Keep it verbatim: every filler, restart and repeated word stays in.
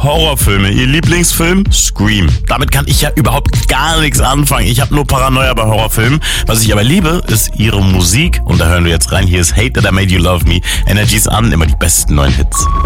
Horrorfilme. Ihr Lieblingsfilm? Scream. Damit kann ich ja überhaupt gar nichts anfangen. Ich habe nur Paranoia bei Horrorfilmen. Was ich aber liebe, ist ihre Musik. Und da hören wir jetzt rein. Hier ist Hate That I Made You Love Me. Energies an, immer die besten neuen Hits.